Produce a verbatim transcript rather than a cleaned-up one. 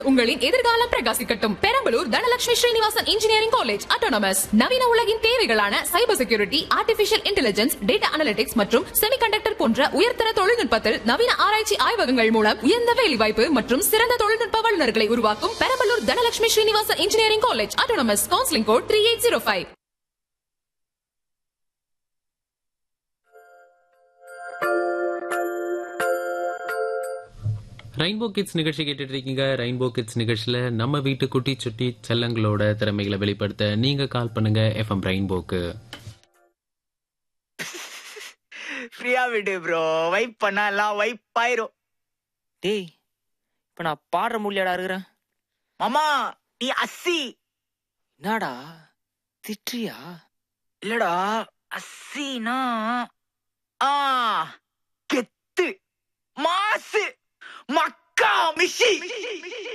உங்களின் எதிர்காலம் பிரகாசிக்கட்டும். Perambalur Dhanalakshmi Srinivasan engineering college autonomous நவீன உலகின் தேவைகளான cyber security, artificial intelligence, data analytics மற்றும் செமிகண்டக்டர் போன்ற உயர்தர தொழில்நுட்பத்தில் நவீன ஆராய்ச்சி ஆய்வகங்கள் மூலம் உயர்ந்த வேலைவாய்ப்பு மற்றும் சிறந்த தொழில்நுட்ப வல்லுநர்களை உருவாக்கும் Perambalur Dhanalakshmi Srinivasan engineering college autonomous. Counselling code three eight zero five. Rainbow kids நிகழ்ச்சி கேட்டுட்டு இருக்கீங்க. ரெயின்போ கிட்ஸ் நிகழ்ச்சியில நம்ம வீட்டு குட்டி சுட்டி செல்லங்களோட திறமைகளை வெளிப்படுத்த நீங்க கால் பண்ணுங்க எஃப்எம் ரெயின்போக்கு. ஃப்ரீயா விடு ப்ரோ, வைப் பண்ணா எல்லாம் வைப் ஆயிரும். டேய், இப்ப நான் பாடுற முடியலடா இருக்கிறேன். மாமா நீ அஸ்ஸி. என்னடா திட்றியா? இல்லடா, அஸ்ஸினா ஆ கெத்து மாசு மக்கா மிஷி.